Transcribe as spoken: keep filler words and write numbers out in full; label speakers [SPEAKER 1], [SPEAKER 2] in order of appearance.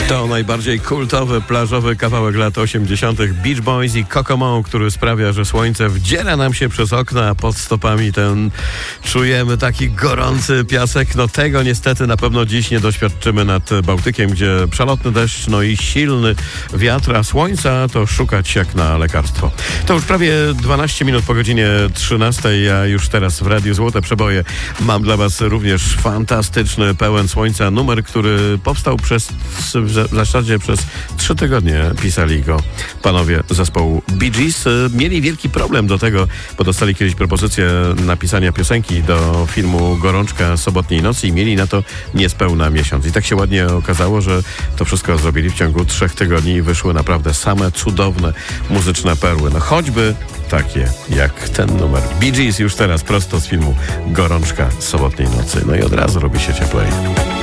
[SPEAKER 1] To najbardziej kultowy, plażowy kawałek lat osiemdziesiątych Beach Boys i Kokomo, który sprawia, że słońce wdziera nam się przez okna, a pod stopami ten czujemy taki gorący piasek. No tego niestety na pewno dziś nie doświadczymy nad Bałtykiem, gdzie przelotny deszcz, no i silny wiatr, a słońca to szukać jak na lekarstwo. To już prawie dwanaście minut po godzinie trzynastej, a już teraz w Radiu Złote Przeboje mam dla Was również fantastyczny, pełen słońca numer, który powstał przez w zasadzie przez trzy tygodnie pisali go panowie zespołu Bee Gees. Mieli wielki problem do tego, bo dostali kiedyś propozycję napisania piosenki do filmu Gorączka sobotniej nocy i mieli na to niespełna miesiąc. I tak się ładnie okazało, że to wszystko zrobili w ciągu trzech tygodni i wyszły naprawdę same cudowne muzyczne perły. No choćby takie jak ten numer. Bee Gees już teraz prosto z filmu Gorączka sobotniej nocy. No i od razu robi się cieplej.